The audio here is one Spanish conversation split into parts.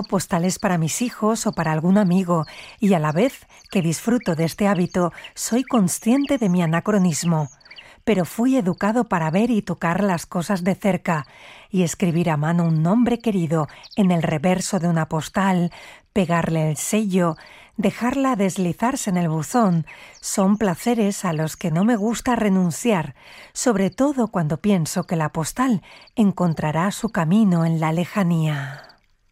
postales para mis hijos o para algún amigo, y a la vez que disfruto de este hábito, soy consciente de mi anacronismo. Pero fui educado para ver y tocar las cosas de cerca, y escribir a mano un nombre querido en el reverso de una postal, pegarle el sello, dejarla deslizarse en el buzón, son placeres a los que no me gusta renunciar, sobre todo cuando pienso que la postal encontrará su camino en la lejanía.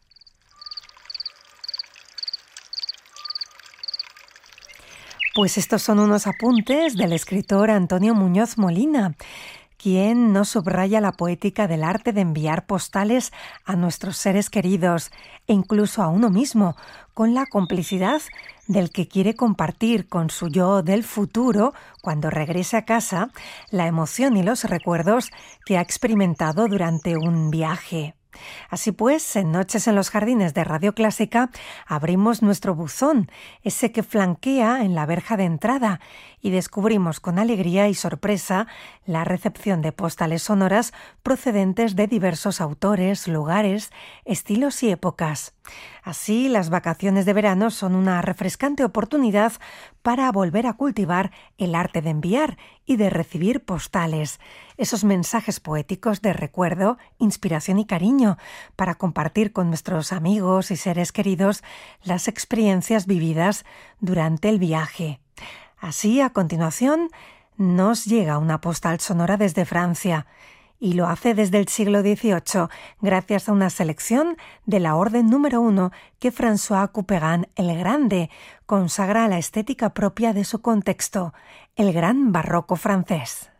Pues estos son unos apuntes del escritor Antonio Muñoz Molina, quien nos subraya la poética del arte de enviar postales a nuestros seres queridos e incluso a uno mismo, con la complicidad del que quiere compartir con su yo del futuro, cuando regrese a casa, la emoción y los recuerdos que ha experimentado durante un viaje. Así pues, en Noches en los Jardines de Radio Clásica abrimos nuestro buzón, ese que flanquea en la verja de entrada, y descubrimos con alegría y sorpresa la recepción de postales sonoras procedentes de diversos autores, lugares, estilos y épocas. Así, las vacaciones de verano son una refrescante oportunidad para volver a cultivar el arte de enviar y de recibir postales, esos mensajes poéticos de recuerdo, inspiración y cariño, para compartir con nuestros amigos y seres queridos las experiencias vividas durante el viaje. Así, a continuación, nos llega una postal sonora desde Francia, y lo hace desde el siglo XVIII, gracias a una selección de la Orden número 1 que François Couperin el Grande consagra a la estética propia de su contexto, el gran barroco francés.